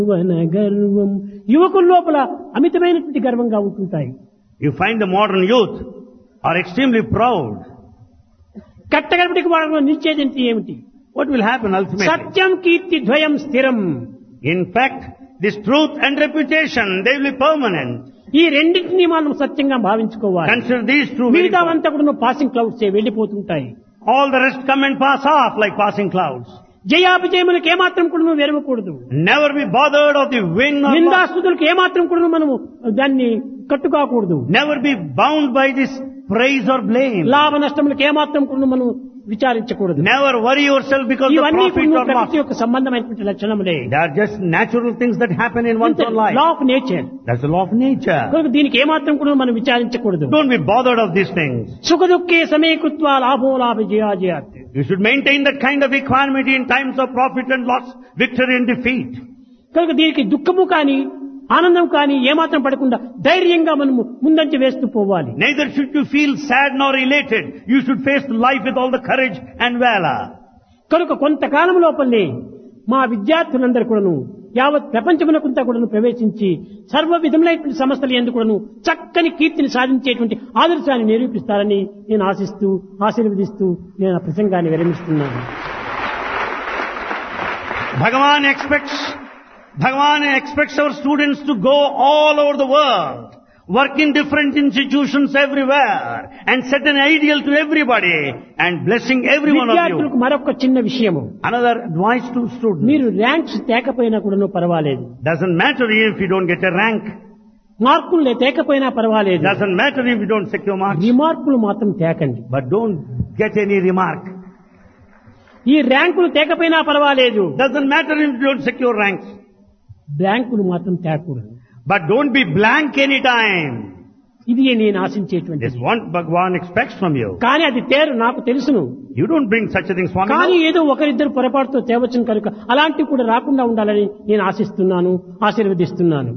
వన గర్వం యువకుల లోపల అమితమైనటువంటి గర్వంగా ఉంటుంటాయి. You find the modern youth are extremely proud. కట్టగడపటికి వాళ్ళలో నిలిచేది ఏమిటి? What will happen ultimately? సత్యం కీర్తి ద్వయం స్థిరం. In fact, this truth and reputation, they will be permanent. ఈ రెండింటినీ మనం సత్యంగా భావించుకోవాలి. Consider these two. మిగతావంతా కూడా passing clouds వెళ్ళిపోతుంటాయి. All the rest come and pass off like passing clouds. జయాభిజయములకు ఏమాత్రం కూడా వెరవకూడదు. Never be bothered of the win or loss. నిందాస్తుతులకు ఏమాత్రం కూడా మనము దాన్ని కట్టుకోకూడదు. Never be bound by this praise or blame. లాభ నష్టములకు ఏమాత్రం కూడా మనం విచారించకూడదు. Never worry yourself because of ఇవన్నీ profit or loss. ప్రకృతి యొక్క సంబంధమైనటువంటి లక్షణములే. They are just natural things that happen in one's own life. Law of nature. That's the law of nature. కనుక దీనికి ఏమాత్రం కూడా మనం విచారించకూడదు. Don't be bothered of these things. సుఖ దుఃఖే సమీకృత్వా లాభో లాభ జయాజయాత్. You should maintain that kind of equanimity in times of profit and loss, victory and defeat. కనుక దీనికి దుఃఖము కానీ ఆనందం కానీ ఏమాత్రం పడకుండా ధైర్యంగా మనము ముందంచి వేస్తూ పోవాలి. Neither should you feel sad nor elated. You should face life with all the courage and valor. కనుక కొంతకాలం లోపలనే మా విద్యార్థులందరూ కూడాను యావత్ ప్రపంచమునకంతా కూడాను ప్రవేశించి సర్వ విధములైనటువంటి సమస్యలు ఎందుకు కూడాను చక్కని కీర్తిని సాధించేటువంటి ఆదర్శాన్ని నిరూపిస్తారని నేను ఆశిస్తూ ఆశీర్వదిస్తూ నేను ఆ ప్రసంగాన్ని విరమిస్తున్నాను. Bhagavan expects our students to go all over the world, work in different institutions everywhere, and set an ideal to everybody, and blessing every one of విద్యార్థులకు you. మరొక చిన్న విషయము. Another advice to students. మీరు ranks తేకపోయినా కూడాను పర్వాలేదు. Doesn't matter if you don't get a rank. మార్కులు తేకపోయినా పర్వాలేదు. Doesn't matter if you don't secure marks. రిమార్కులు మాత్రం తేకండి. But don't get any remark. ఈ ర్యాంకులు తేకపోయినా పర్వాలేదు. Doesn't matter if you don't secure ranks. బ్యాంకులు మాత్రం తేకూడదు. But don't be blank any time. ఇది నేను ఆశించేటువంటి. This is what Bhagavan expects from you. కానీ అది తేరు నాకు తెలుసును. You don't bring such a thing, Swami. కానీ ఏదో ఒకరిద్దరు పొరపాటుతో తేవచ్చును కనుక అలాంటివి కూడా రాకుండా ఉండాలని నేను ఆశిస్తున్నాను, ఆశీర్వదిస్తున్నాను.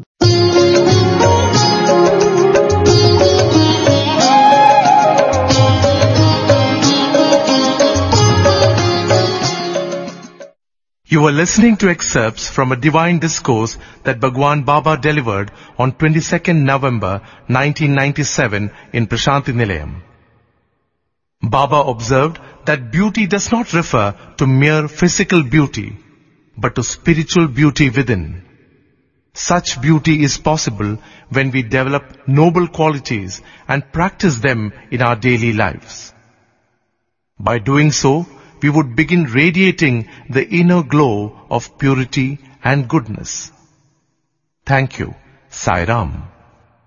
You were listening to excerpts from a divine discourse that Bhagwan Baba delivered on 22nd November 1997 in Prashanti Nilayam. Baba observed that beauty does not refer to mere physical beauty, but to spiritual beauty within. Such beauty is possible when we develop noble qualities and practice them in our daily lives. By doing so, we would begin radiating the inner glow of purity and goodness. Thank you. Sai Ram.